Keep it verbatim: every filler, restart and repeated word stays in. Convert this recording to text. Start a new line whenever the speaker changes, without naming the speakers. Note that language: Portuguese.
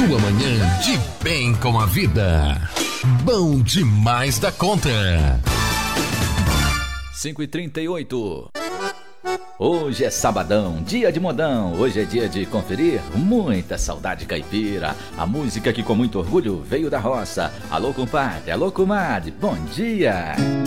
sua manhã de bem com a vida. Bom demais da conta.
cinco e trinta e oito. Hoje é sabadão, dia de modão. Hoje é dia de conferir muita saudade caipira. A música que com muito orgulho veio da roça. Alô, compadre, alô, comadre, bom dia.